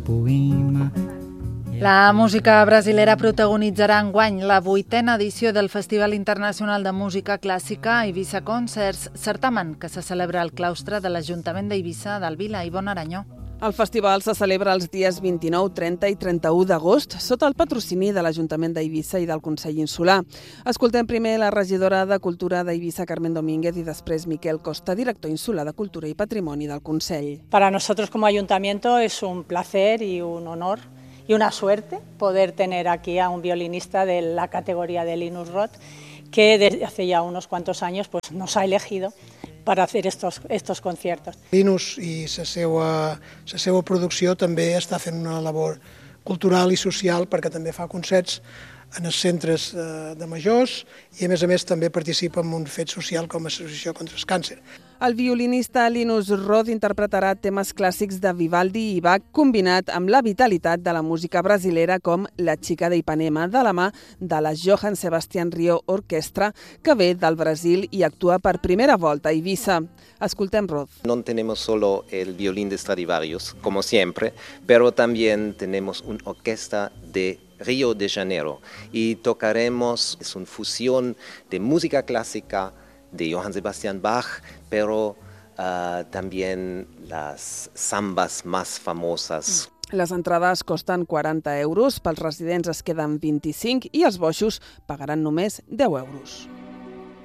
La música brasilera protagonitzarà enguany la 8a edició del Festival Internacional de Música Clàssica Eivissa Concerts, certamen que se celebra al claustre de l'Ajuntament d'Eivissa d'Alvila. Ivonne Aranyó. El festival se celebra els dies 29, 30 i 31 d'agost sota el patrocini de l'Ajuntament d'Eivissa i del Consell Insular. Escoltem primer la regidora de Cultura d'Eivissa, Carmen Domínguez, i després Miquel Costa, director insular de Cultura i Patrimoni del Consell. Para nosotros como ayuntamiento es un placer y un honor y una suerte poder tener aquí a un violinista de la categoría de Linus Roth, que desde hace ya unos cuantos años pues, nos ha elegido para hacer estos conciertos. Linus i la seva producció també està fent una labor cultural i social perquè també fa concerts en els centres de majors i a més també participa en un fet social com a Associació contra el Càncer. El violinista Linus Roth interpretarà temes clàssics de Vivaldi i Bach combinat amb la vitalitat de la música brasilera com La Chica de Ipanema, de la mà de la Johann Sebastian Rio Orquestra, que ve del Brasil i actua per primera volta a Eivissa. Escoltem Roth. No tenemos solo el violín de Stradivarius, como siempre, pero también tenemos una orquesta de Río de Janeiro y tocaremos, es una fusión de música clásica de Johann Sebastian Bach, pero también las zambas más famosas. Les entrades costen 40 euros, pels residents es queden 25 i els boixos pagaran només 10 euros.